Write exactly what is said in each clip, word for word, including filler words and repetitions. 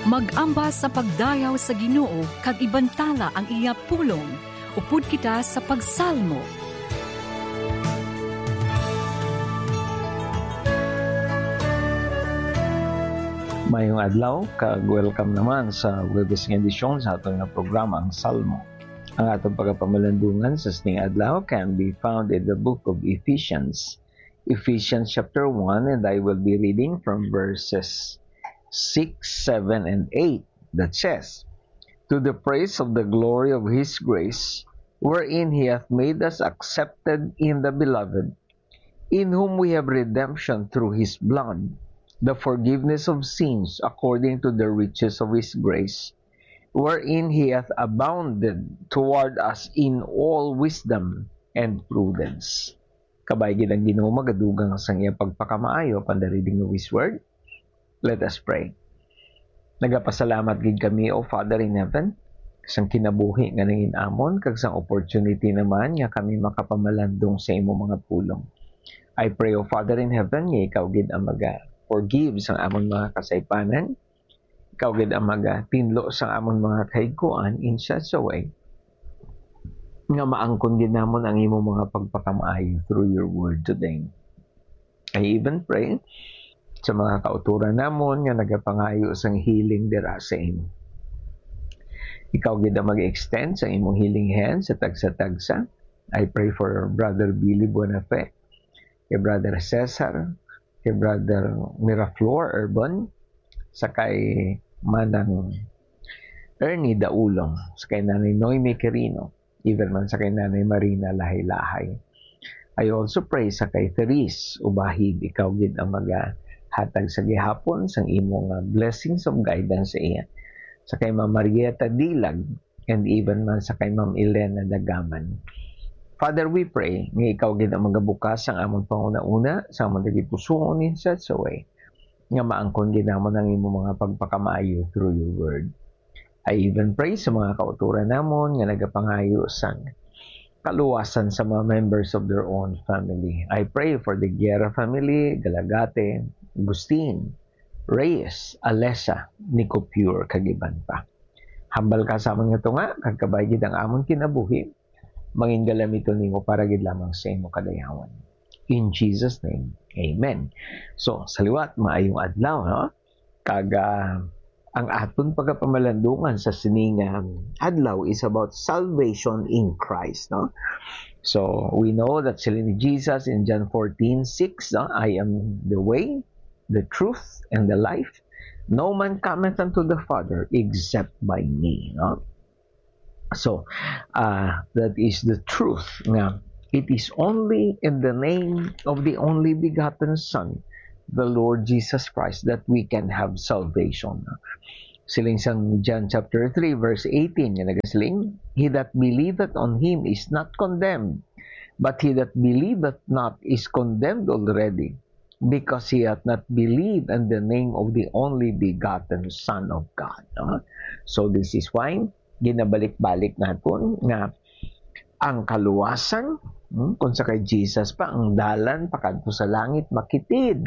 Mag-ambas sa pagdayaw sa Ginoo kag ibantala ang iya pulong. Upod kita sa pagsalmo. Mayong adlaw, kag welcome naman sa Webes nga edisyon sa atong nga programa ang Salmo. Ang atong pagapamalandungan sa sining adlaw can be found in the book of Ephesians. Ephesians chapter one, and I will be reading from verses six, seven, and eight, that says, "To the praise of the glory of His grace, wherein He hath made us accepted in the Beloved, in whom we have redemption through His blood, the forgiveness of sins according to the riches of His grace, wherein He hath abounded toward us in all wisdom and prudence." Kabay gid ang Ginoo magadugang sa iya pagpakamaayo pan the reading of His word. Let us pray. Nagapasalamat gid kami, O Father in heaven, sang kinabuhi nga nangin amon kag sang opportunity naman nga kami makapamalandong sa imo mga pulong. I pray, O Father in heaven, nga ikaw gid ang maga forgive sang amon mga kasaypanan. Ikaw gid ang maga tinlo sang amon mga kahigkuan in such a way nga maangkon gid namon ang imo mga pagpakamaayo through your word today. I even pray sa mga kauturan namon nga nagapangayo sang healing dira sa imo. Ikaw gid ang mag-extend sa imong healing hand sa tagsa-tagsa. I pray for Brother Billy Buenafe, kay Brother Cesar, kay Brother Miraflor Urban, sa kay Manang Ernie Daulong, sa kay Nanay Noemi Quirino, even man sa kay Nanay Marina Lahay-Lahay. I also pray sa kay Therese Ubahib, ikaw gid ang maga hatag sa gihapon sang imong uh, blessings of guidance sa iya. Sa kay Ma'am Marieta Dilag, and even man sa kay Ma'am Elena Dagaman. Father, we pray nga ikaw gid ang magabukas ang among panguna-una sa among pusoon in such a way nga maangkon gid namon ang imong mga pagpakamaayo through your word. I even pray sa mga kauturan namon nga nagapangayo sang kaluwasan sa mga members of their own family. I pray for the Guerra family, Galagate, Agustin, Reyes, Alessa, Nico Pure, kagiban pa. Hambal ka sa amon nga tunga, kag kabay gid ang amon kinabuhi, mangin galamito nimo para gid lamang sa imo kadayawan. In Jesus' name, Amen. So, saliwat, maayong adlaw, no? Kag uh, ang aton pagapamalandungan sa sining um, adlaw is about salvation in Christ, no? So, we know that sila ni Jesus in John fourteen six, no? I am the way, the truth, and the life. No man cometh unto the Father except by me, no? So, uh, that is the truth. Nga, it is only in the name of the only begotten Son, the Lord Jesus Christ, that we can have salvation. Siling sang John chapter three, verse eighteen, yung nagasiling, "He that believeth on Him is not condemned, but he that believeth not is condemned already, because he hath not believed in the name of the only begotten Son of God." No? So this is why ginabalik-balik natin nga ang kaluwasan, hmm, kung sa kay Jesus pa, ang dalan pakadto sa langit makitid.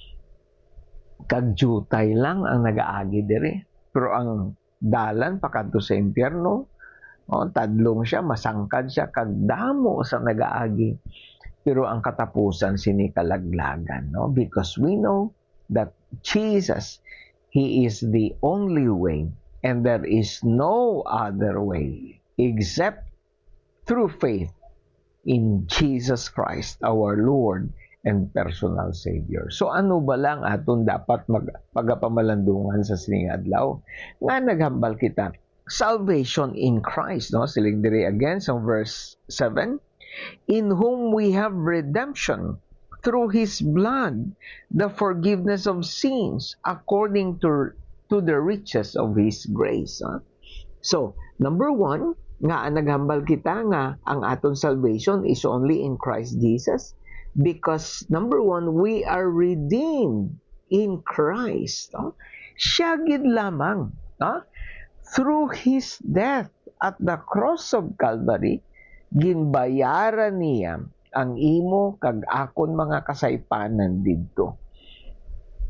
Kag jutay lang ang nagaagi diri. Pero ang dalan pakadto sa impyerno, oh, tadlong siya, masangkad siya, kag damo sa nagaagi. Pero ang katapusan sini kalaglagan, no? Because we know that Jesus, He is the only way, and there is no other way except through faith in Jesus Christ, our Lord and personal Savior. So ano ba lang aton dapat magpagapamalandungan sa sining adlaw? Nga naghambal kita, salvation in Christ, no? Siling diri again sa verse seven, "In whom we have redemption through His blood, the forgiveness of sins according to to the riches of His grace." Huh? So, number one, nga naghambal kita nga ang aton salvation is only in Christ Jesus, because number one, we are redeemed in Christ. No? Siya gid lamang, no? Through His death at the cross of Calvary, ginbayaran niya ang imo kag akon mga kasaypanan didto.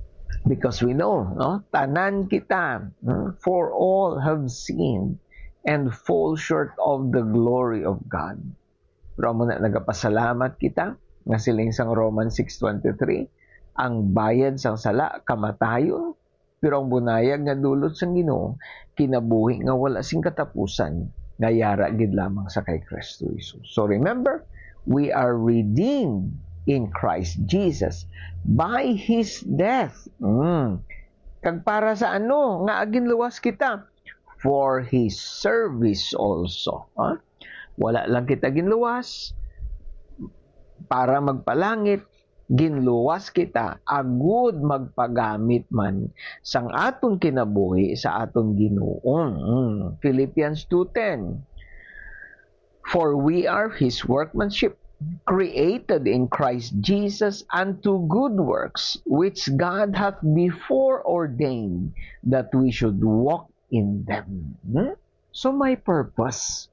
Because we know, no? Tanan kita, hmm? For all have sinned and fall short of the glory of God. Pero mo na nagapasalamat kita, nga siling sang Romans six twenty-three, ang bayad sang sala, kamatayon, pero ang bunayag nga dulot sang Ginoo, kinabuhi nga wala sing katapusan, nga yara gid lamang sa kay Kristo Jesus. So remember, we are redeemed in Christ Jesus by His death. Mm. Kag para sa ano? Nga agin luwas kita? For His service also. Huh? Wala lang kita ginluwas para magpalangit, ginluwas kita agud magpagamit man sang aton kinabuhi sa aton Ginoo. Mm. Philippians two ten. For we are His workmanship, created in Christ Jesus unto good works, which God hath before ordained that we should walk in them. Hmm? So my purpose,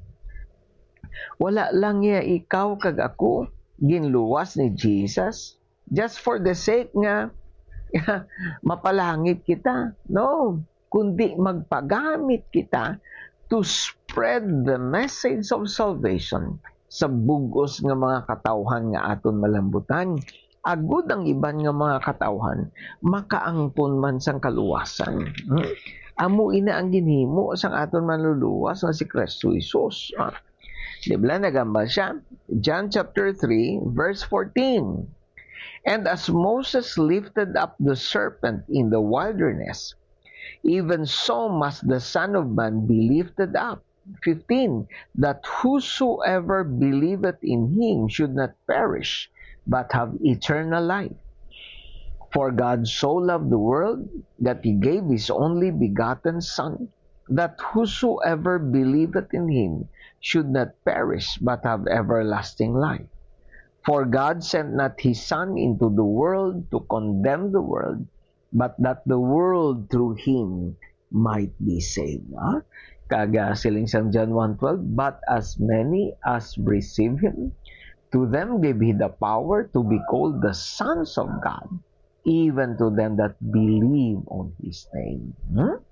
wala lang niya ikaw kag ako ginluwas ni Jesus just for the sake nga mapalangit kita. No, kundi magpagamit kita to spread the message of salvation sa bugos nga mga katawhan nga aton malambutan. Agud ang iban nga mga katawhan makaangton man sang kaluwasan. Hmm? Amo ina ang ginhimo sang aton manluluwas nga si Kristo Jesus. Ah. Dibla nagamba siya? John chapter three verse fourteen. And as Moses lifted up the serpent in the wilderness, even so must the Son of Man be lifted up. fifteen. That whosoever believeth in Him should not perish, but have eternal life. For God so loved the world that He gave His only begotten Son, that whosoever believeth in Him should not perish, but have everlasting life. For God sent not His Son into the world to condemn the world, but that the world through Him might be saved. Huh? Kaga siling sang John one twelve, but as many as receive Him, to them gave He the power to be called the sons of God, even to them that believe on His name. Hmm?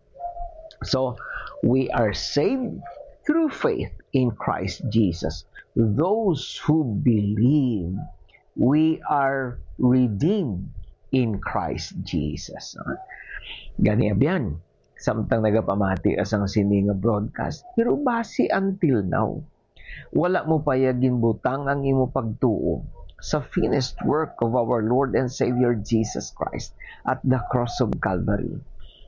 So, we are saved through faith in Christ Jesus. Those who believe, we are redeemed in Christ Jesus. Huh? Ganyan yan. Samtang nagapamati asang sini nga broadcast. Pero basi until now, wala mo payagin butang ang imo pagtuo sa finished work of our Lord and Savior Jesus Christ at the cross of Calvary.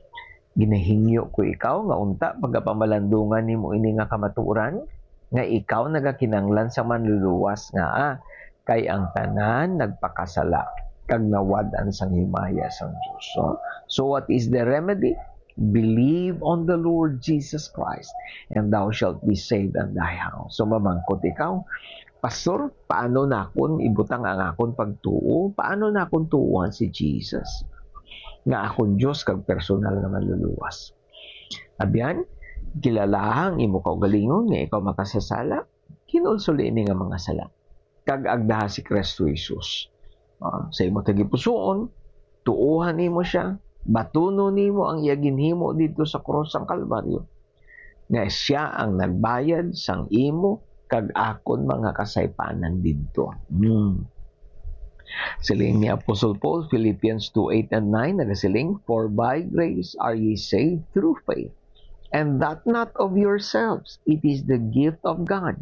Ginahingyo ko ikaw nga unta pagapamalandungan nimo ini nga kamatuoran nga ikaw nagakinanglan sa manluluwas nga ah, kay ang tanan nagpakasala kag nawad-an sang himaya sang Dios. So, so what is the remedy? Believe on the Lord Jesus Christ, and thou shalt be saved and thy house. So mamangkot ikaw, Pastor, paano na akon ibutang ang akon pagtuo? Paano na akon tuuhan si Jesus? Nga akon Diyos kag personal na manluluwas. Abyan, kilalahang imo kaugalingon nga ikaw makasasala, kinulsuli ini nga mga sala. Kag agdaha si Kristo Jesus. Uh, sa imo tagipusoon, tuuhan nimo siya, batuno nimo ang iyaginhimo dito sa cross sang Kalbaryo. Nga siya ang nagbayad sang imo kag akon mga kasaypanan didto. Hmm. Siling ni Apostle Paul, Philippians two eight and nine, nagasiling, for by grace are ye saved through faith, and that not of yourselves, it is the gift of God,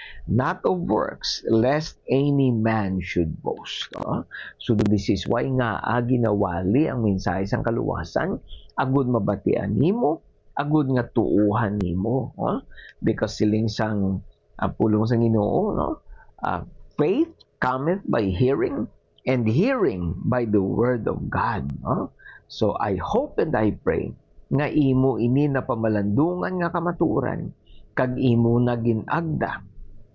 not of works, lest any man should boast. Uh, so this is why nga uh, ginawali ang mensahe sang kaluwasan, agud mabatian nimo, agud nga tuuhan nimo. Uh, because siling sang uh, pulong sang Ginoo, no? Uh, faith cometh by hearing, and hearing by the word of God. Uh, so I hope and I pray nga imo ini na pamalandungan nga kamatuoran, kag imo na ginagda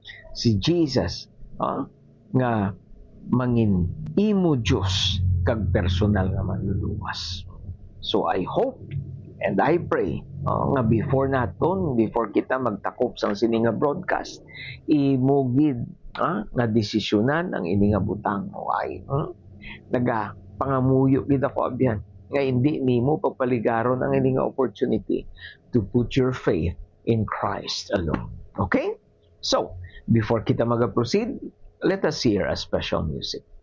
si Jesus uh, nga mangin imo Diyos kag personal nga manluluwas. So I hope and I pray uh, nga before naton, before kita magtakop sang sini nga broadcast, imo gid uh, nga desisyonan ang ini nga butang o ay uh, naga pangamuyo gid ako abyan nga hindi nimo papaligaron ang ining opportunity to put your faith in Christ alone. Okay? So, before kita mag-proceed, let us hear a special music.